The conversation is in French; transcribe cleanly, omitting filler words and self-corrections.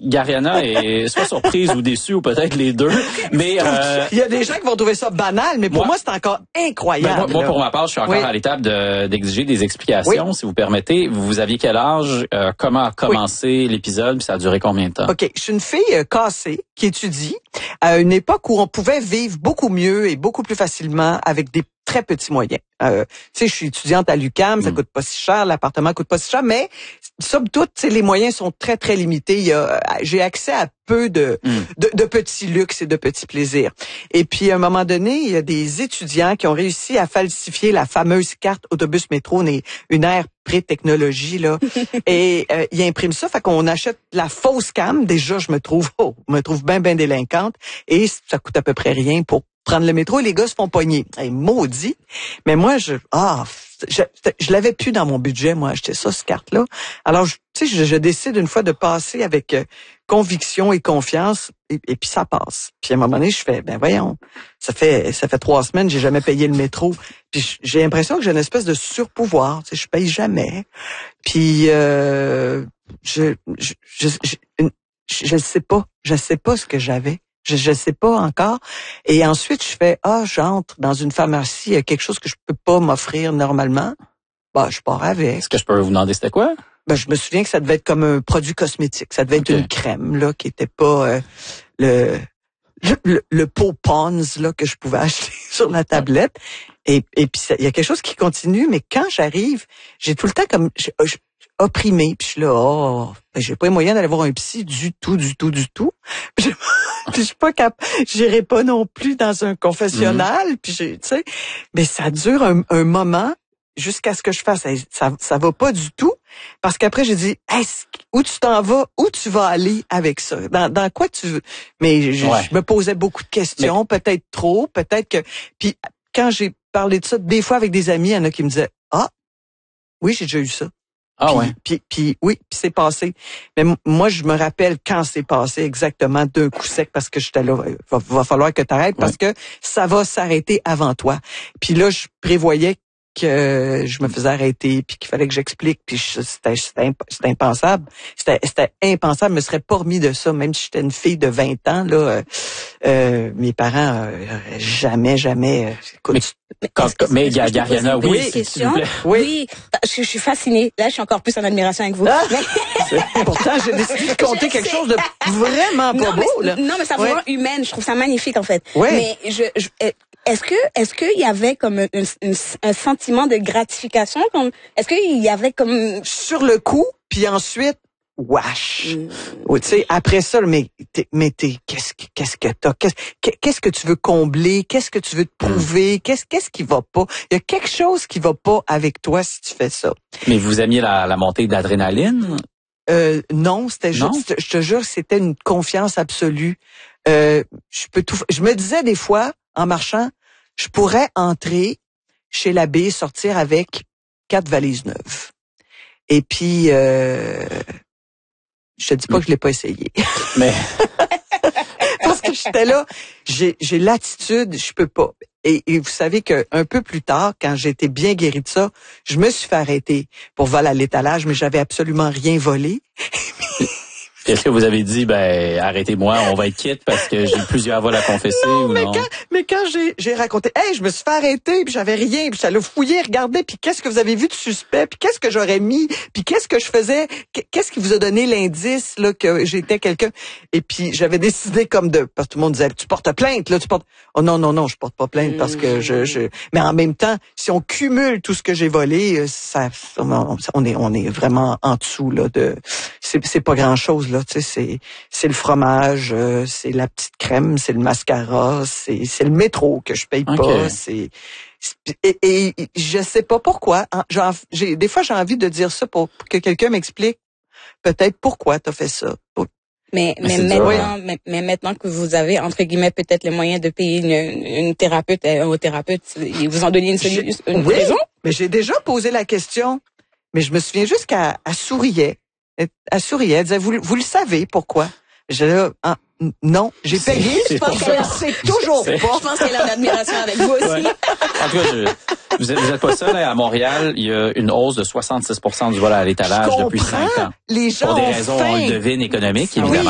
Gariana est soit surprise ou déçue, ou peut-être les deux. Mais il y a des gens qui vont trouver ça banal, mais pour moi c'est encore incroyable. Moi, pour ma part, je suis encore à l'étape d'exiger des explications, si vous permettez. Vous aviez quel âge? Comment a commencé l'épisode? Puis ça a duré combien de temps? OK. Je suis une fille cassée qui étudie à une époque où on pouvait vivre beaucoup mieux et beaucoup plus facilement avec des très petits moyens. Tu sais, je suis étudiante à l'UQAM, ça coûte pas si cher, l'appartement coûte pas si cher, mais somme toute, les moyens sont très, très limités. J'ai accès à peu de petits luxes et de petits plaisirs. Et puis, à un moment donné, il y a des étudiants qui ont réussi à falsifier la fameuse carte autobus métro, une ère pré-technologie, là. Et ils impriment ça, fait qu'on achète la fausse cam. Déjà, je me trouve bien délinquante. Et ça coûte à peu près rien pour prendre le métro et les gars se font pogner. Hey, maudit. Mais moi, je l'avais plus dans mon budget, moi, acheter ça, cette carte-là. Alors, je décide une fois de passer avec conviction et confiance et puis ça passe. Puis à un moment donné, je fais, ben voyons, ça fait 3 semaines, j'ai jamais payé le métro. Puis j'ai l'impression que j'ai une espèce de surpouvoir. Je paye jamais. Puis je sais pas. Je sais pas ce que j'avais. Je sais pas encore. Et ensuite, je fais, j'entre dans une pharmacie, il y a quelque chose que je peux pas m'offrir normalement. Bah, je pars avec. Est-ce que je peux vous demander c'était quoi? Ben, je me souviens que ça devait être comme un produit cosmétique. Ça devait être une crème, là, qui était pas le pot Pond's, là, que je pouvais acheter sur la tablette. Et puis, il y a quelque chose qui continue, mais quand j'arrive, j'ai tout le temps comme, opprimé, puis je suis là, j'ai pas les moyens d'aller voir un psy du tout. Puis je suis pas capable, j'irai pas non plus dans un confessionnal, puis tu sais, mais ça dure un moment jusqu'à ce que je fasse, ça va pas du tout, parce qu'après j'ai dit, où tu t'en vas, où tu vas aller avec ça, dans quoi tu veux, mais je me posais beaucoup de questions, peut-être trop, peut-être que, puis quand j'ai parlé de ça, des fois avec des amis, il y en a qui me disaient, oui, j'ai déjà eu ça. Puis c'est passé. Mais moi, je me rappelle quand c'est passé exactement d'un coup sec parce que j'étais là, va falloir que tu arrêtes parce que ça va s'arrêter avant toi. Puis là, je prévoyais que je me faisais arrêter puis qu'il fallait que j'explique puis c'était impensable. C'était impensable, je me serais pas remis de ça même si j'étais une fille de 20 ans là. Mes parents jamais écoute, mais Gariana, oui, je suis fascinée. Là, je suis encore plus en admiration avec vous. Pourtant, j'ai décidé de compter quelque chose de vraiment pas beau là. Non, mais ça me rend humaine. Je trouve ça magnifique en fait. Mais est-ce qu'il y avait comme un sentiment de gratification, comme est-ce qu'il y avait comme sur le coup, puis ensuite wesh. Tu sais, après ça, mais qu'est-ce que t'as? Qu'est-ce que tu veux combler? Qu'est-ce que tu veux te prouver? Qu'est-ce qui va pas? Il y a quelque chose qui va pas avec toi si tu fais ça. Mais vous aimiez la montée d'adrénaline? Non, c'était juste, je te jure, c'était une confiance absolue. Je me disais des fois, en marchant, je pourrais entrer chez l'abbé, sortir avec 4 valises neuves. Et puis, je te dis pas que je l'ai pas essayé. Mais parce que j'étais là, j'ai l'attitude, je peux pas. Et vous savez que un peu plus tard, quand j'étais bien guérie de ça, je me suis fait arrêter pour vol à l'étalage, mais j'avais absolument rien volé. Est-ce que vous avez dit, arrêtez-moi, on va être quitte parce que j'ai plusieurs vols à confesser ou non? Mais quand j'ai raconté, je me suis fait arrêter, puis j'avais rien, puis j'allais fouiller, regarder, puis qu'est-ce que vous avez vu de suspect, puis qu'est-ce que j'aurais mis, puis qu'est-ce que je faisais, qu'est-ce qui vous a donné l'indice, là, que j'étais quelqu'un? Et puis, j'avais décidé parce que tout le monde disait, tu portes plainte, là, oh non, je porte pas plainte parce que mais en même temps, si on cumule tout ce que j'ai volé, on est vraiment en dessous, là, c'est pas grand chose, là, tu sais, c'est le fromage, c'est la petite crème, c'est le mascara, c'est le métro que je paye pas, et je sais pas pourquoi. Des fois j'ai envie de dire ça pour que quelqu'un m'explique peut-être pourquoi t'as fait ça. Mais maintenant que vous avez, entre guillemets, peut-être les moyens de payer une thérapeute, un thérapeute, ils vous ont donné une raison? Mais j'ai déjà posé la question, mais je me souviens juste qu'elle souriait. Elle souriait, elle disait, vous le savez pourquoi? Non, j'ai payé, c'est toujours pas. Je pense qu'elle a l'admiration avec vous aussi. Ouais. En tout cas, vous êtes pas seul, à Montréal, il y a une hausse de 66% du vol à l'étalage depuis 5 ans. Les gens pour des raisons, on le devine, économiques, évidemment.